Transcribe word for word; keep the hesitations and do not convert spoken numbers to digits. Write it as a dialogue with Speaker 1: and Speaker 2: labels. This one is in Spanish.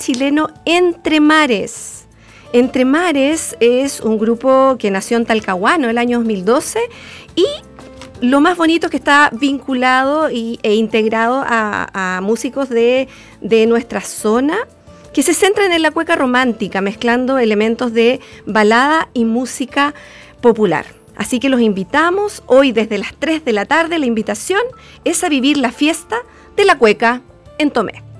Speaker 1: chileno Entre Mares. Entre Mares es un grupo que nació en Talcahuano el año dos mil doce y lo más bonito es que está vinculado y, e integrado a, a músicos de, de nuestra zona que se centran en la cueca romántica, mezclando elementos de balada y música popular. Así que los invitamos hoy desde las tres de la tarde. La invitación es a vivir la fiesta de la cueca en Tomé.